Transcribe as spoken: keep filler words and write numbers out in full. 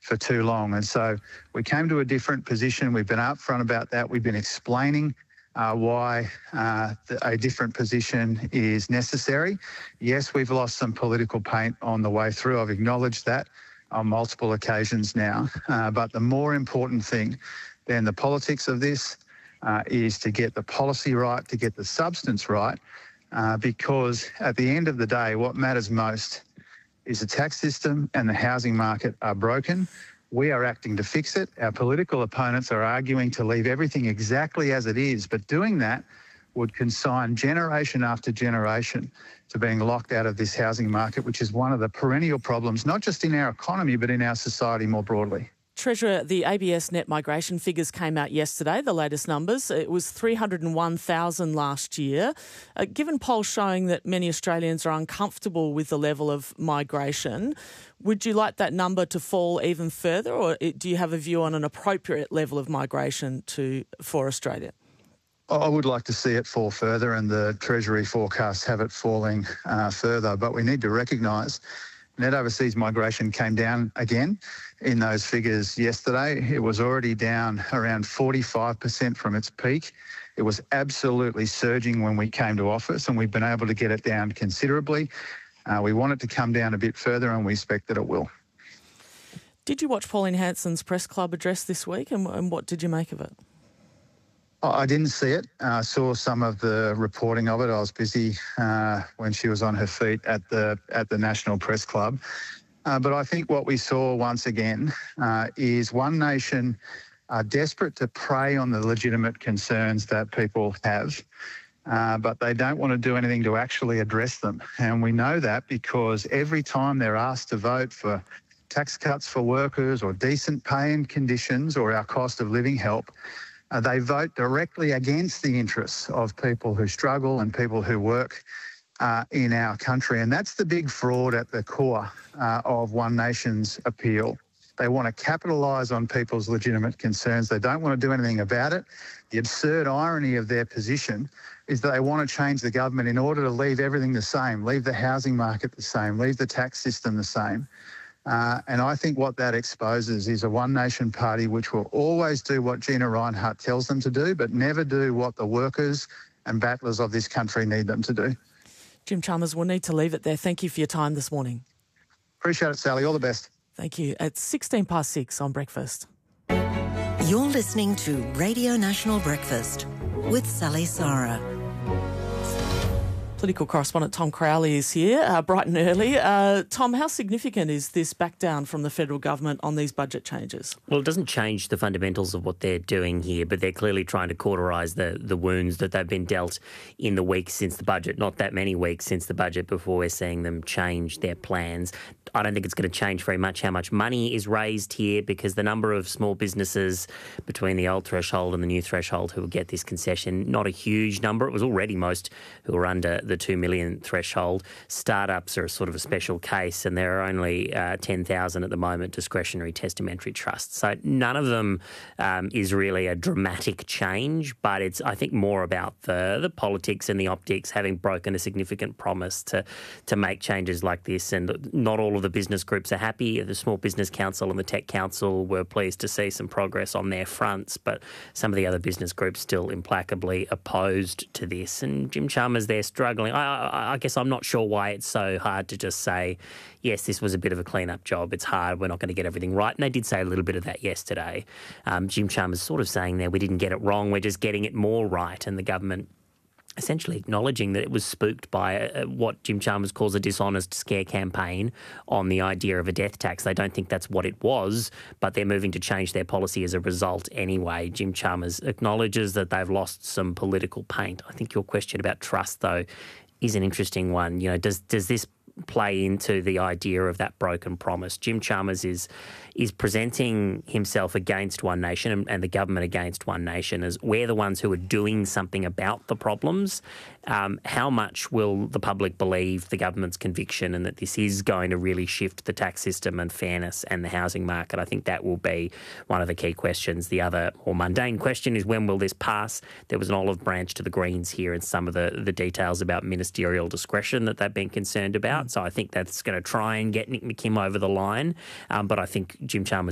for too long. And so we came to a different position. We've been upfront about that. We've been explaining uh, why uh, the, a different position is necessary. Yes, we've lost some political paint on the way through. I've acknowledged that on multiple occasions now. Uh, but the more important thing than the politics of this uh, is to get the policy right, to get the substance right, uh, because at the end of the day, what matters most is the tax system and the housing market are broken. We are acting to fix it. Our political opponents are arguing to leave everything exactly as it is, but doing that would consign generation after generation to being locked out of this housing market, which is one of the perennial problems, not just in our economy, but in our society more broadly. Treasurer, the A B S net migration figures came out yesterday, the latest numbers. It was three hundred one thousand last year. Uh, given polls showing that many Australians are uncomfortable with the level of migration, would you like that number to fall even further, or do you have a view on an appropriate level of migration to for Australia? I would like to see it fall further, and the Treasury forecasts have it falling uh, further, but we need to recognise net overseas migration came down again in those figures yesterday. It was already down around forty-five percent from its peak. It was absolutely surging when we came to office, and we've been able to get it down considerably. Uh, we want it to come down a bit further, and we expect that it will. Did you watch Pauline Hanson's press club address this week, and, and what did you make of it? I didn't see it. I uh, saw some of the reporting of it. I was busy uh, when she was on her feet at the at the National Press Club. Uh, but I think what we saw once again uh, is One Nation are desperate to prey on the legitimate concerns that people have, uh, but they don't want to do anything to actually address them. And we know that because every time they're asked to vote for tax cuts for workers or decent pay and conditions or our cost of living help, Uh, they vote directly against the interests of people who struggle and people who work uh, in our country. And that's the big fraud at the core uh, of One Nation's appeal. They want to capitalise on people's legitimate concerns. They don't want to do anything about it. The absurd irony of their position is that they want to change the government in order to leave everything the same, leave the housing market the same, leave the tax system the same. Uh, and I think what that exposes is a One Nation party which will always do what Gina Rinehart tells them to do, but never do what the workers and battlers of this country need them to do. Jim Chalmers, we'll need to leave it there. Thank you for your time this morning. Appreciate it, Sally. All the best. Thank you. It's sixteen past six on Breakfast. You're listening to Radio National Breakfast with Sally Sarah. Political correspondent Tom Crowley is here, uh, bright and early. Uh, Tom, how significant is this back down from the federal government on these budget changes? Well, it doesn't change the fundamentals of what they're doing here, but they're clearly trying to cauterise the, the wounds that they've been dealt in the weeks since the budget. Not that many weeks since the budget before we're seeing them change their plans. I don't think it's going to change very much how much money is raised here, because the number of small businesses between the old threshold and the new threshold who will get this concession, not a huge number. It was already most who are under the two million threshold. Startups are a sort of a special case, and there are only uh, ten thousand at the moment discretionary testamentary trusts. So none of them um, is really a dramatic change, but it's, I think, more about the, the politics and the optics, having broken a significant promise to, to make changes like this. And not all of the business groups are happy. The Small Business Council and the Tech Council were pleased to see some progress on their fronts, but some of the other business groups still implacably opposed to this. And Jim Chalmers there struggling. I, I, I guess I'm not sure why it's so hard to just say, yes, this was a bit of a clean-up job. It's hard. We're not going to get everything right. And they did say a little bit of that yesterday. Um, Jim Chalmers sort of saying there, we didn't get it wrong. We're just getting it more right. And the government essentially acknowledging that it was spooked by a, what Jim Chalmers calls a dishonest scare campaign on the idea of a death tax. They don't think that's what it was, but they're moving to change their policy as a result anyway. Jim Chalmers acknowledges that they've lost some political paint. I think your question about trust, though, is an interesting one. You know, does does this play into the idea of that broken promise? Jim Chalmers is is presenting himself against One Nation and, and the government against One Nation as we're the ones who are doing something about the problems. Um, how much will the public believe the government's conviction and that this is going to really shift the tax system and fairness and the housing market? I think that will be one of the key questions. The other more mundane question is, when will this pass? There was an olive branch to the Greens here and some of the, the details about ministerial discretion that they've been concerned about. So I think that's going to try and get Nick McKim over the line. Um, but I think Jim Chalmers